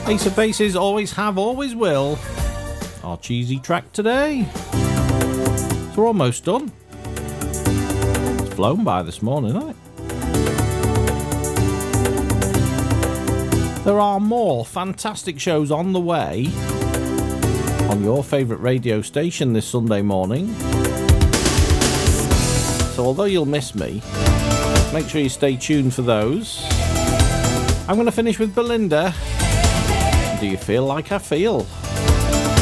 Ace of Bases always have, always will. Our cheesy track today. So we're almost done. It's flown by this morning, hasn't it? There are more fantastic shows on the way on your favourite radio station this Sunday morning. So although you'll miss me, make sure you stay tuned for those. I'm going to finish with Belinda. Do you feel like I feel?